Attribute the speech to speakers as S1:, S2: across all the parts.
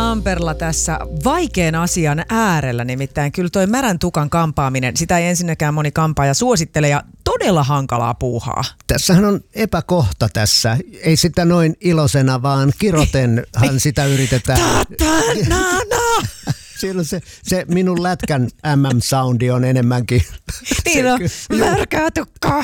S1: Lamperla tässä vaikean asian äärellä, nimittäin kyllä toi märän tukan kampaaminen, sitä ei ensinnäkään moni kampaaja suosittele ja todella hankalaa puuhaa.
S2: Tässähän on epäkohta tässä. Ei sitä noin ilosena, vaan kirotenhan sitä yritetään. Silloin se minun lätkän MM-soundi on enemmänkin.
S1: Niin on, märkää tukkaa.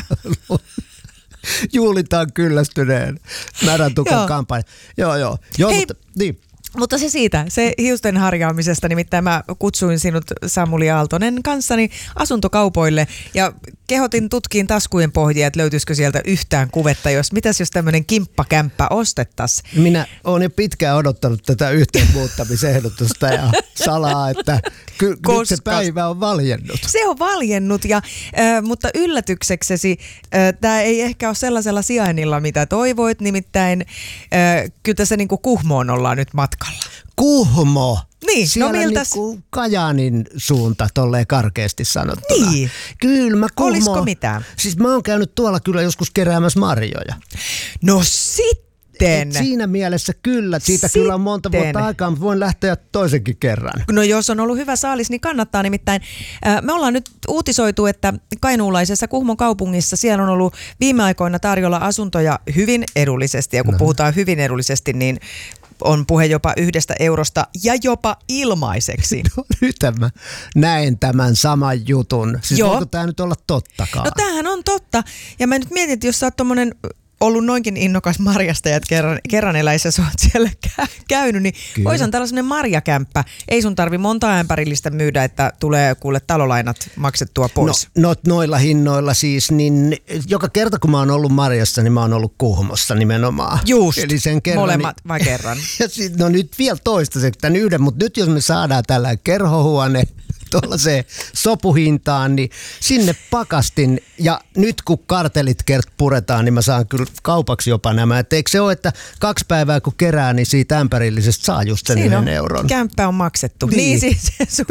S2: Juhlitaan kyllästyneen märän tukan kampanja. Joo,
S1: hei,
S2: mutta niin.
S1: Mutta se siitä, se hiusten harjaamisesta, nimittäin mä kutsuin sinut Samuli Aaltonen kanssani asuntokaupoille ja kehotin tutkiin taskujen pohjia, että löytyisikö sieltä yhtään kuvetta, mitäs jos tämmöinen kimppakämppä ostettaisiin.
S2: Minä olen jo pitkään odottanut tätä yhteenmuuttamisehdotusta ja salaa, että nyt se päivä on valjennut.
S1: Se on valjennut, mutta yllätykseksesi tämä ei ehkä ole sellaisella sijainnilla, mitä toivoit, nimittäin kyllä tässä niin kuin Kuhmoon ollaan nyt matkalla.
S2: Kuhmo!
S1: Niin,
S2: siellä
S1: miltäs?
S2: Niinku Kajaanin suunta tolleen karkeasti sanottuna.
S1: Niin.
S2: Kyllä mä Kuhmo.
S1: Olisiko mitään?
S2: Siis mä oon käynyt tuolla kyllä joskus keräämässä marjoja.
S1: No sitten!
S2: Siinä mielessä kyllä. Siitä kyllä on monta vuotta aikaa, mutta voin lähteä toisenkin kerran.
S1: No jos on ollut hyvä saalis, niin kannattaa nimittäin. Me ollaan nyt uutisoitu, että kainuulaisessa Kuhmon kaupungissa siellä on ollut viime aikoina tarjolla asuntoja hyvin edullisesti. Ja kun puhutaan hyvin edullisesti, niin on puhe jopa 1 eurosta ja jopa ilmaiseksi.
S2: No nyt mä näen tämän saman jutun. Siis voiko tämä nyt olla tottakaan?
S1: No tämähän on totta. Ja mä nyt mietin, että jos sä oot tommonen ollut noinkin innokas marjastajat kerran eläissä, sä oot siellä käynyt, niin voisin tällainen marjakämppä. Ei sun tarvi monta ämpärillistä myydä, että tulee kuule talolainat maksettua pois.
S2: No noilla hinnoilla siis, niin joka kerta kun mä oon ollut marjassa, niin mä oon ollut Kuhmossa nimenomaan.
S1: Just,
S2: eli sen kerran,
S1: molemmat vai kerran?
S2: Ja no nyt vielä toistaiseksi tämän yhden, mutta nyt jos me saadaan tällainen kerhohuone tuollaiseen sopuhintaan, niin sinne pakastin ja nyt kun kartelit puretaan, niin mä saan kyllä kaupaksi jopa nämä. Et eikö se ole, että 2 päivää kun kerää, niin siitä ämpärillisestä saa just sen 1 euron.
S1: Kämppä on maksettu. Niin siis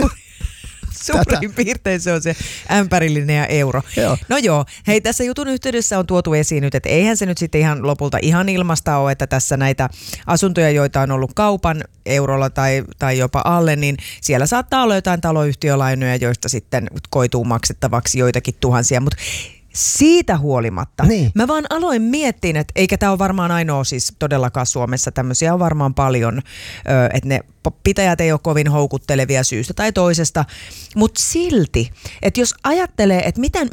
S1: suurin piirtein se on se ämpärillinen ja euro. No joo, hei tässä jutun yhteydessä on tuotu esiin nyt, että eihän se nyt sitten ihan lopulta ihan ilmasta ole, että tässä näitä asuntoja, joita on ollut kaupan eurolla tai jopa alle, niin siellä saattaa olla jotain taloyhtiölainoja, joista sitten koituu maksettavaksi joitakin tuhansia, mutta siitä huolimatta. Niin. Mä vaan aloin miettiä, että eikä tämä ole varmaan ainoa siis todellakaan Suomessa, tämmöisiä on varmaan paljon, että ne pitäjät ei ole kovin houkuttelevia syystä tai toisesta, mutta silti, että jos ajattelee, että